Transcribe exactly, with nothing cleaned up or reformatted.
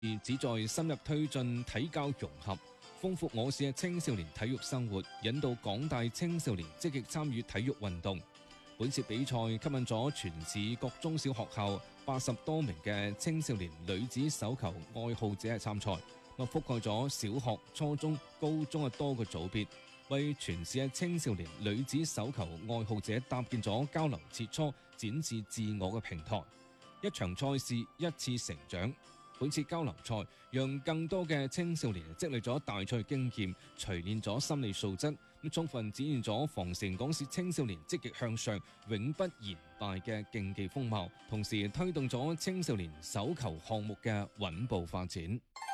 而旨在深入推進體教融合，豐富我市嘅青少年體育生活，引導廣大青少年積極參與體育運動。本次比賽吸引咗全市各中小學校八十多名嘅青少年女子手球愛好者嘅參賽，咁覆蓋咗小學、初中、高中嘅多個組別，為全市嘅青少年女子手球愛好者搭建咗交流切磋、展示自我嘅平台。一場賽事，一次成長。本次交流賽讓更多嘅青少年積累咗大賽經驗，錘煉咗心理素質，咁充分展現咗防城港市青少年積極向上、永不言敗嘅競技風貌，同時推動咗青少年手球項目嘅穩步發展。